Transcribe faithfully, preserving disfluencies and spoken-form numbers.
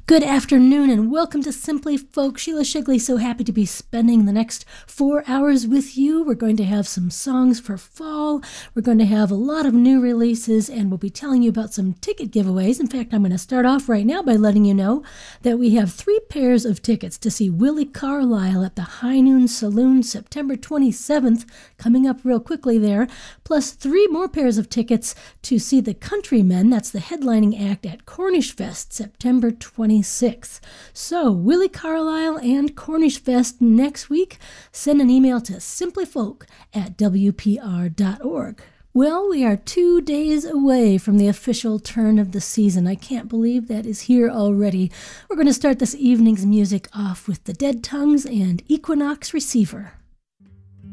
Good afternoon and welcome to Simply Folk. Sheila Shigley, so happy to be spending the next four hours with you. We're going to have some songs for fall. We're going to have a lot of new releases and we'll be telling you about some ticket giveaways. In fact, I'm going to start off right now by letting you know that we have three pairs of tickets to see Willie Carlisle at the High Noon Saloon September twenty-seventh, coming up real quickly there, plus three more pairs of tickets to see the Countrymen, that's the headlining act at Cornish Fest September twenty-sixth. So, Willie Carlisle and Cornish Fest next week. Send an email to simplyfolk at w p r dot org. Well, we are two days away from the official turn of the season. I can't believe that is here already. We're going to start this evening's music off with the Dead Tongues and Equinox Receiver.